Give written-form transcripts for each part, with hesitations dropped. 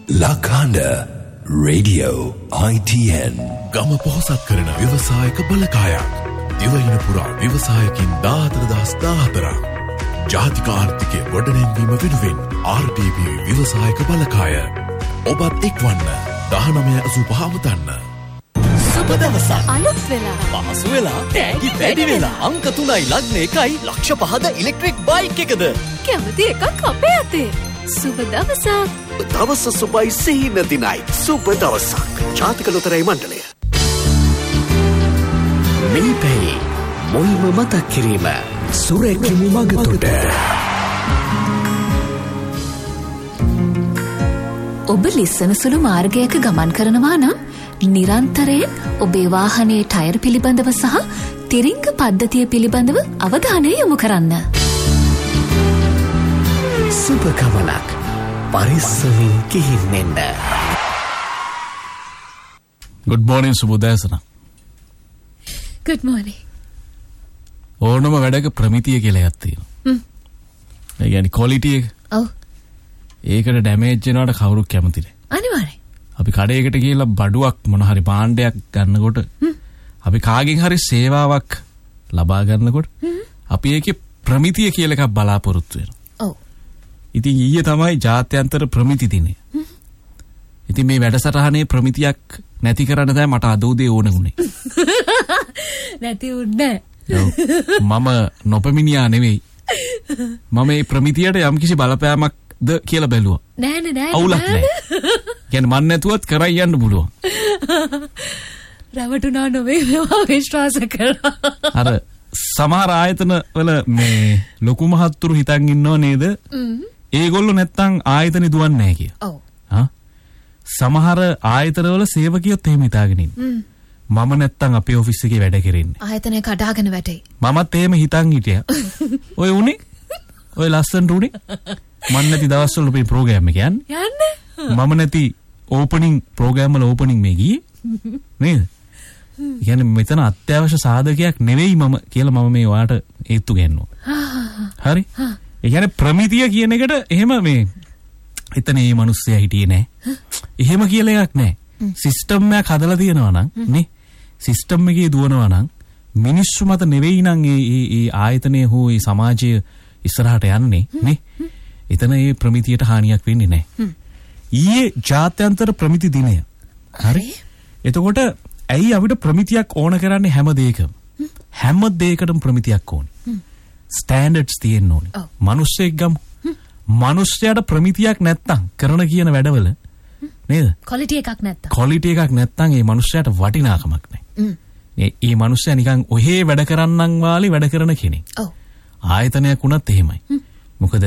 Lakanda Radio ITN ගම පොහොසත් කරන ව්‍යවසායක බලකායක්. දිවයින පුරා ව්‍යවසායකින් 14,014ක්. ජාතික ආර්ථිකය ගොඩනැංවීම වෙනුවෙන් RDB ව්‍යවසායක බලකාය. ඔබත් එක්වන්න 1985 අමතන්න. සුබ දවසක්. අලුත් වෙලා. පහසු වෙලා. තෑගි වැඩි වෙලා. අංක 3යි ලග්න 1යි ලක්ෂ 5ද ඉලෙක්ට්‍රික් බයික් එකද. කැමති එකක් අපේ අතේ. සුබ දවසක්. දවස සුබයි සිහින දිනයි. සුබ දවසක්. ජාතික ලොතරැයි මණ්ඩලය. මිනිපැයි මුල්ම මතක් කිරීම සුරැකිමු මගතොට. ඔබ ලිස්සන සුළු මාර්ගයක ගමන් කරනවා නම් නිරන්තරයෙන් ඔබේ වාහනයේ ටයර් පිළිබඳව සහ තිරිංග පද්ධතිය පිළිබඳව අවධානය යොමු කරන්න. සුබ ගමනක් පරිස්සමින් ගිහින් එන්න. Good morning සුබෝදෑසන. Good morning. ඕනම වැඩක ප්‍රමිතිය කියලා එකක් තියෙනවා. ඒ කියන්නේ ක්වොලිටි එක. ඔව්. ඒකට ඩැමේජ් වෙනවට කවුරුත් කැමති නැහැ. අනිවාර්යයෙන්. අපි කඩේකට ගිහලා බඩුවක් මොන හරි භාණ්ඩයක් ගන්නකොට අපි කාගෙන් හරි සේවාවක් ලබා ගන්නකොට අපි ඒකේ ප්‍රමිතිය කියලා එකක් බලාපොරොත්තු වෙනවා. ඔව්. ඉතින් ඊයේ තමයි ජාත්‍යන්තර ප්‍රමිති දිනය. ඉතින් මේ වැඩසටහනේ ප්‍රමිතියක් නැති කරන්න තමයි මට අද උදේ ඕන වුණේ. නැති උන්නේ. මම නොපමිනියා නෙවෙයි. මම මේ ප්‍රමිතියට යම්කිසි බලපෑමක්ද කියලා බැලුවා. නෑ. අවුලක් නෑ. කියන්නේ මන් නැතුවත් කරයි යන්න පුළුවන්. රවටුනා නොවේ මේවා විශ්වාස කරා. අර සමහර ආයතන වල මේ ලොකු මහත්තුරු හිතන් ඉන්නව නේද? ඒගොල්ලෝ නැත්තම් ආයතනෙ දුවන්නේ නැහැ කිය. ඔව්. සමහර ආයතන වල සේවකියොත් එහෙම හිතාගෙන ඉන්නේ. මම නැත්තම් අපේ ඔෆිස් එකේ වැඩ කරන්නේ. ආයතනය කඩාගෙන වැටේ. මමත් එහෙම හිතන් හිටියා. ඔය උනේ. ඔය ලස්සනට උනේ. මන් නැති දවස්වල මේ ප්‍රෝග්‍රෑම් එක යන්නේ. යන්නේ. මම නැති ඕපනින් ප්‍රෝග්‍රෑම් වල ඕපනින් මේ ගියේ. නේද? කියන්නේ මෙතන අත්‍යවශ්‍ය සාධකයක් නෙවෙයි මම කියලා මම මේ වාට ඒත්තු ගන්නවා. හරි? ඒ කියන්නේ ප්‍රමිතිය කියන එකට එහෙම මේ එතන මේ මිනිස්සයා හිටියේ නෑ. එහෙම කියලා එකක් නෑ. සිස්ටම් එකක් හදලා තියෙනවා නම් නේ. සිස්ටම් එකේ දුවනවා නම් මිනිස්සු මත නෙවෙයි නම් ඒ ආයතනය හෝ ඒ සමාජය ඉස්සරහට යන්නේ නේ. එතන මේ ප්‍රමිතියට හානියක් වෙන්නේ නෑ. ඊයේ ජාත්‍යන්තර ප්‍රමිති දිනය. හරි? එතකොට ඇයි අපිට ප්‍රමිතියක් ඕන කරන්නේ හැම දෙයකම? හැම දෙයකටම ප්‍රමිතියක් ඕනේ. ස්ටෑන්ඩඩ්ස් තියෙන්න ඕනේ. මිනිස්සෙක් ගමු. මිනිස්සයාට ප්‍රමිතියක් නැත්තම් කරන කියන වැඩවල නේද? ක්වොලිටි එකක් නැත්තම්. ක්වොලිටි එකක් නැත්තම් ඒ මිනිස්සයාට වටිනාකමක් නැහැ. ඒ මිනිස්සයා නිකන් ඔහේ වැඩ කරන්නන් වාලේ වැඩ කරන කෙනෙක්. ඔව්. ආයතනයක් උනත් එහෙමයි. මොකද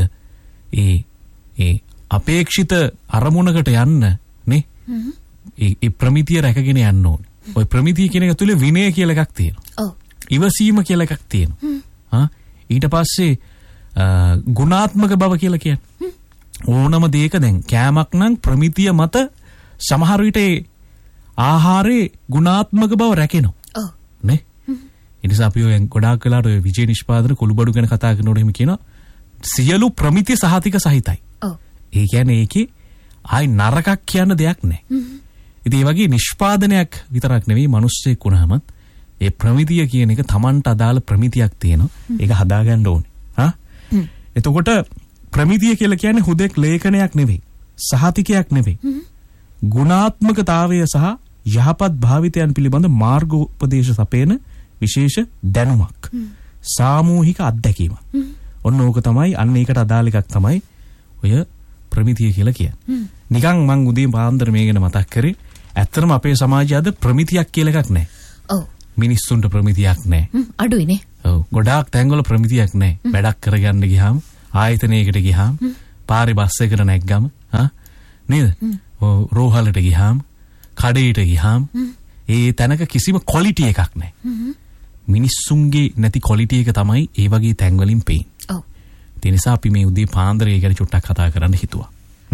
ඒ අපේක්ෂිත අරමුණකට යන්න නේ? ඒ ප්‍රමිතිය රැකගෙන යන්න ඕනේ. ඔය ප්‍රමිතිය කියන එක තුල විනය කියලා එකක් තියෙනවා. ඔව්. ඉවසීම කියලා එකක් තියෙනවා. ඊට පස්සේ ගුණාත්මක බව කියලා කියන්නේ. ඕනම දෙයක දැන් කෑමක් නම් ප්‍රමිතිය මත සමහර විට ඒ ආහාරයේ ගුණාත්මක බව රැකෙනවා. ඔව්. නේ? ඒ නිසා අපි ඔය ගොඩාක් වෙලාට ඔය විජේ නිෂ්පාදන කුළුබඩු ගැන කතා කරනකොට එහෙම කියනවා සියලු ප්‍රමිති සහතික සහිතයි. ඔව්. ඒ කියන්නේ ඒකේ ආයි නරකක් කියන දෙයක් නැහැ. ඉතින් ඒ වගේ නිෂ්පාදනයක් විතරක් නෙවෙයි මිනිස්සෙක් වුණාමත් ඒ ප්‍රමිතිය කියන එක Tamanට අදාළ ප්‍රමිතියක් තියෙනවා. ඒක හදාගන්න ඕනේ. එතකොට ප්‍රමිතිය කියලා කියන්නේ හුදෙක් ලේඛනයක් නෙවෙයි. සහතිකයක් නෙවෙයි. ගුණාත්මකතාවය සහ යහපත් භාවිතයන් පිළිබඳ මාර්ගෝපදේශ සපයන විශේෂ දැනුමක්. සාමූහික අත්දැකීමක්. ඔන්න ඕක තමයි අන්න ඒකට අදාළ එකක් තමයි ඔය ප්‍රමිතිය කියලා කියන්නේ. නිකන් මං උදේ පාන්දර මේ ගැන මතක් කරේ. ඇත්තටම අපේ සමාජයේ අද ප්‍රමිතියක් කියලා එකක් නැහැ. ඔව්. මිනිස්සුන්ට ප්‍රමිතියක් නැහැ. අඩුයිනේ. ඔව්. ගොඩාක් තැන්වල ප්‍රමිතියක් නැහැ. වැඩක් කරගන්න ගියාම ආයතනයකට ගියාම පාරේ බස් එකකට නැග්ගම නේද? රෝහලට ගියාම කඩේට ගියාම ඒ තැනක කිසිම ක්වොලිටි එකක් නැහැ. මිනිස්සුන්ගේ නැති ක්වොලිටි එක තමයි ඒ වගේ තැන්වලින් පේන්නේ. ඔව්. ඒ නිසා අපි මේ උදේ පාන්දරේ ගැන චුට්ටක් කතා කරන්න හිතුවා.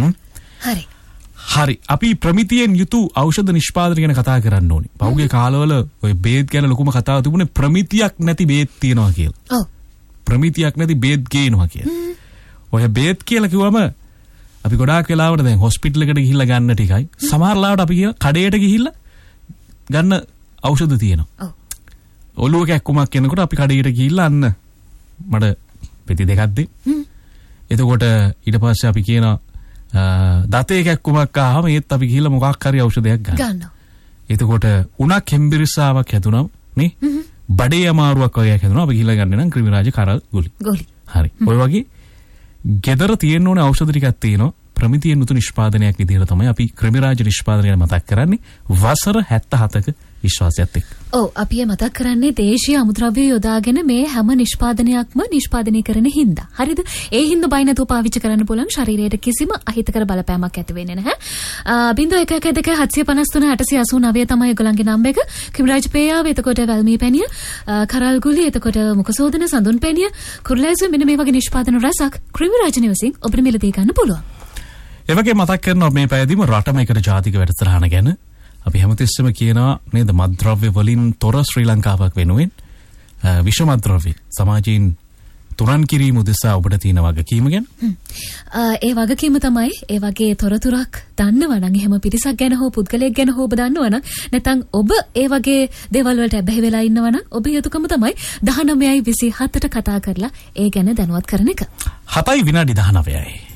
හරි. අපි ප්‍රමිතියෙන් යුතු ඖෂධ නිෂ්පාදනය ගැන කතා කරන්න ඕනේ. පහුගිය කාලවල ඔය බේත් ගැන ලොකුම කතාව තිබුණේ ප්‍රමිතියක් නැති බේත් තියනවා කියලා. ඔව්. ප්‍රමිතියක් නැති බේත් ගේනවා කියලා. ඔය බේත් කියලා කිව්වම අපි ගොඩාක් වෙලාවට දැන් හොස්පිටල් එකට ගිහිල්ලා ගන්න ටිකයි සමහර ලාවට අපි කියන කඩේට ගිහිල්ලා ගන්න ඖෂධ තියෙනවා. ඔව්. ඔළුව කැක්කුමක් එනකොට අපි කඩේට ගිහිල්ලා අන්න මට පෙති දෙකක් දෙන්න. එතකොට ඊට පස්සේ අපි කියනවා දතේ කැක්කුමක් ආවම ඒත් අපි ගිහිල්ලා මොකක් හරි ඖෂධයක් ගන්නවා. එතකොට උණක් හෙම්බිරිස්සාවක් හැදුනම නේ බඩේ අමාරුවක් වගේ හැදුනම අපි ගිහිල්ලා ගන්න නම් ක්‍රිමිරාජ කරල් ගුලි. හරි. ඔය වගේ ගෙදර තියෙන්න ඕනේ ඖෂධ ටිකක් තියෙනවා. ප්‍රමිතිය නූතන නිෂ්පාදනයක් විදිහට තමයි අපි ක්‍රිමිරාජ නිෂ්පාදනය මතක් කරන්නේ වසර 77ක විශ්වාසයත් එක්ක. ඔව් අපි මතක් කරන්නේ දේශීය අමුද්‍රව්‍ය යොදාගෙන මේ හැම නිෂ්පාදනයක්ම නිෂ්පාදනය කරන හින්දා. හරිද? ඒ හින්දා බයි නැතුව පාවිච්චි කරන්න පුළුවන් ශරීරයට කිසිම අහිතකර බලපෑමක් ඇති වෙන්නේ නැහැ. 0112 753 889 තමයි ඒගොල්ලන්ගේ නම්බර එක. ක්‍රිමිරාජ පේයාව එතකොට වැල්මී පැණිය, කරල් ගුලි එතකොට මුඛසෝදන සඳුන් පැණිය, කුරුලෑසු මෙන්න මේ වගේ නිෂ්පාදන රසක් ක්‍රිමිරාජ නිවසින් ඔබට මිලදී ගන්න පුළුවන්. ඒ වගේ මතක් කරනවා මේ පැයදීම රටම එකට ජාතික වැඩසටහන ගැන. අපි හැමතිස්සෙම කියනවා නේද මත්ද්‍රව්‍ය වලින් තොර ශ්‍රී ලංකාවක් වෙනුවෙන් විෂ මත්ද්‍රව්‍ය සමාජයෙන් තුරන් කිරීම උදෙසා ඔබට තියෙන වගකීම ගැන. ඒ වගකීම තමයි ඒ වගේ තොරතුරක් දන්නවා නම් එහෙම පිරිසක් ගැන හෝ පුද්ගලයෙක් ගැන හෝ ඔබ දන්නවා නම් නැත්නම් ඔබ ඒ වගේ දේවල් වලට ඇබ්බැහි වෙලා ඉන්නවා නම් ඔබේ යුතුයකම තමයි 19:27ට කතා කරලා ඒ ගැන දැනුවත් කරන එක. 7:19